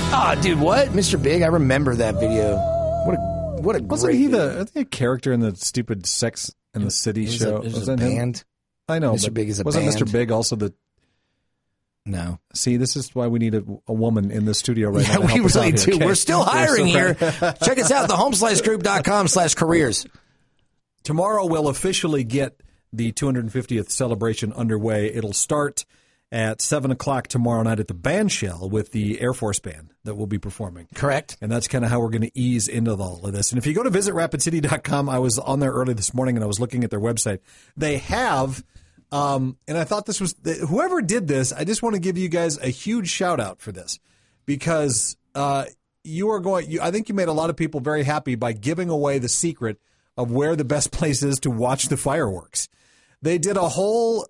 Oh, dude, what? Mr. Big? I remember that video. What a Wasn't great he video. the character in the stupid Sex and the City show? Was that band? I know. Mr. Big is a wasn't band. Mr. Big also the... No. See, this is why we need a woman in the studio right now. Yeah, to we help us really out do. here, okay? We're still hiring here. Check us out, thehomeslicegroup.com/careers. Tomorrow we'll officially get the 250th celebration underway. It'll start at 7 o'clock tomorrow night at the Bandshell with the Air Force Band that will be performing. Correct. And that's kind of how we're going to ease into all of this. And if you go to visitrapidcity.com, I was on there early this morning and I was looking at their website. They have... and I thought this was whoever did this. I just want to give you guys a huge shout out for this because you are going. I think you made a lot of people very happy by giving away the secret of where the best place is to watch the fireworks. They did a whole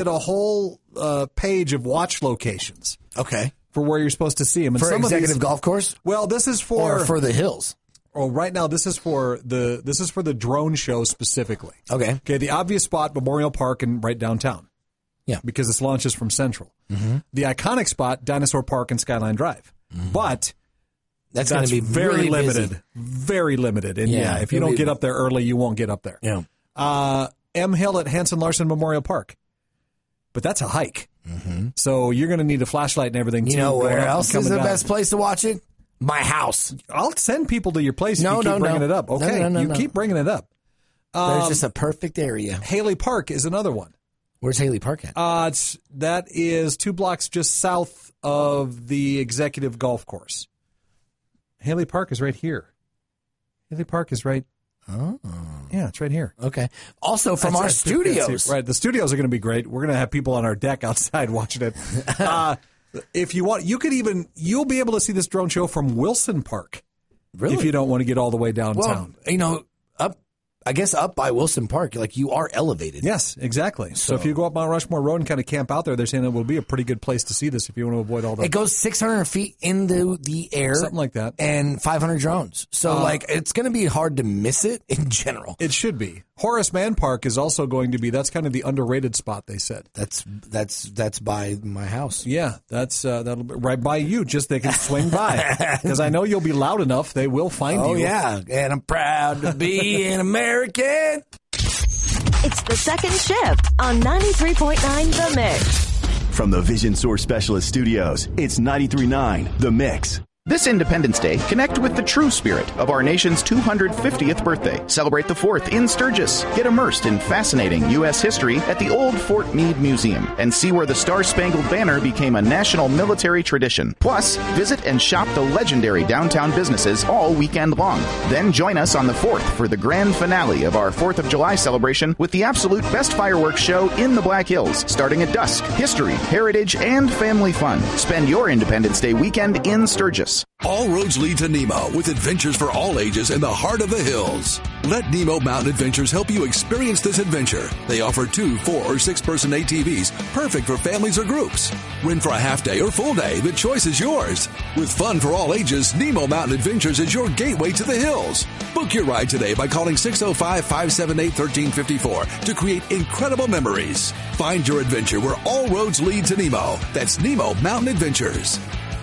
page of watch locations. Okay. For where you're supposed to see them. And For some Executive of these, Golf Course? Well, this is for the hills. Oh, right now this is for the drone show specifically. Okay. Okay. The obvious spot, Memorial Park and right downtown. Yeah. Because this launches from Central. Mm-hmm. The iconic spot, Dinosaur Park and Skyline Drive. Mm-hmm. But that's going to be very really limited. Busy. Very limited. And yeah, if you don't get up there early, you won't get up there. Yeah. M Hill at Hanson Larson Memorial Park. But that's a hike. Mm-hmm. So you're going to need a flashlight and everything. You know where else is the best place to watch it? My house. I'll send people to your place if you keep bringing it up. Okay, you keep bringing it up. There's just a perfect area. Haley Park is another one. Where's Haley Park at? That is 2 blocks just south of the Executive Golf Course. Haley Park is right here. Haley Park is right. Oh. Yeah, it's right here. Okay. Also from our studios. Right, the studios are going to be great. We're going to have people on our deck outside watching it. If you want, you'll be able to see this drone show from Wilson Park. Really? If you don't want to get all the way downtown. Well, up by Wilson Park, like you are elevated. Yes, exactly. So if you go up Mount Rushmore Road and kind of camp out there, they're saying it will be a pretty good place to see this if you want to avoid all that. It goes 600 feet into the air. Something like that. And 500 drones. So, it's going to be hard to miss it in general. It should be. Horace Mann Park is also going to be, that's kind of the underrated spot, they said. That's by my house. Yeah, that'll be right by you. Just they can swing by. Because I know you'll be loud enough, they will find you. Oh, yeah. And I'm proud to be an American. It's the second shift on 93.9 The Mix. From the Vision Source Specialist Studios, it's 93.9 The Mix. This Independence Day, connect with the true spirit of our nation's 250th birthday. Celebrate the 4th in Sturgis. Get immersed in fascinating U.S. history at the Old Fort Meade Museum and see where the Star-Spangled Banner became a national military tradition. Plus, visit and shop the legendary downtown businesses all weekend long. Then join us on the 4th for the grand finale of our 4th of July celebration with the absolute best fireworks show in the Black Hills, starting at dusk. History, heritage, and family fun. Spend your Independence Day weekend in Sturgis. All roads lead to Nemo with adventures for all ages in the heart of the hills. Let Nemo Mountain Adventures help you experience this adventure. They offer 2, 4, or 6-person ATVs, perfect for families or groups. Rent for a half day or full day, the choice is yours. With fun for all ages, Nemo Mountain Adventures is your gateway to the hills. Book your ride today by calling 605-578-1354 to create incredible memories. Find your adventure where all roads lead to Nemo. That's Nemo Mountain Adventures.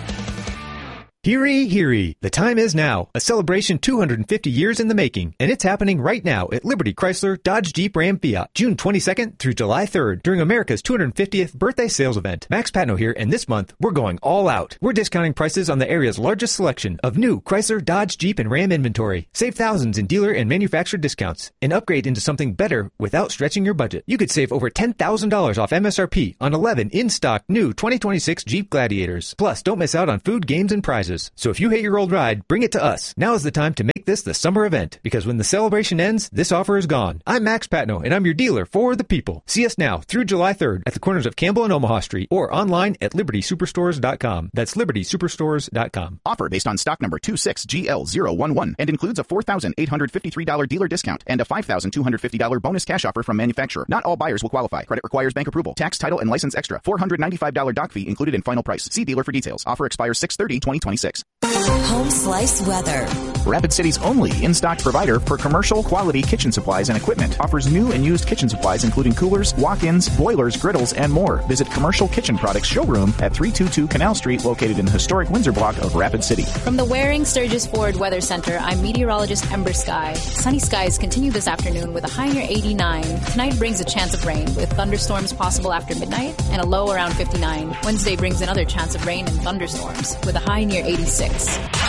Heary, heary. The time is now. A celebration 250 years in the making, and it's happening right now at Liberty Chrysler, Dodge, Jeep, Ram, Fiat, June 22nd through July 3rd during America's 250th birthday sales event. Max Patno here, and this month, we're going all out. We're discounting prices on the area's largest selection of new Chrysler, Dodge, Jeep, and Ram inventory. Save thousands in dealer and manufacturer discounts, and upgrade into something better without stretching your budget. You could save over $10,000 off MSRP on 11 in-stock new 2026 Jeep Gladiators. Plus, don't miss out on food, games, and prizes. So if you hate your old ride, bring it to us. Now is the time to make this the summer event, because when the celebration ends, this offer is gone. I'm Max Patno, and I'm your dealer for the people. See us now through July 3rd at the corners of Campbell and Omaha Street, or online at libertysuperstores.com. That's libertysuperstores.com. Offer based on stock number 26GL011 and includes a $4,853 dealer discount and a $5,250 bonus cash offer from manufacturer. Not all buyers will qualify. Credit requires bank approval. Tax, title, and license extra. $495 doc fee included in final price. See dealer for details. Offer expires 6/30/2026. Home Slice weather. Rapid City's only in-stock provider for commercial quality kitchen supplies and equipment. Offers new and used kitchen supplies including coolers, walk-ins, boilers, griddles, and more. Visit Commercial Kitchen Products showroom at 322 Canal Street, located in the historic Windsor block of Rapid City. From the Waring Sturgis Ford Weather Center, I'm meteorologist Ember Sky. Sunny skies continue this afternoon with a high near 89. Tonight brings a chance of rain with thunderstorms possible after midnight and a low around 59. Wednesday brings another chance of rain and thunderstorms with a high near 86.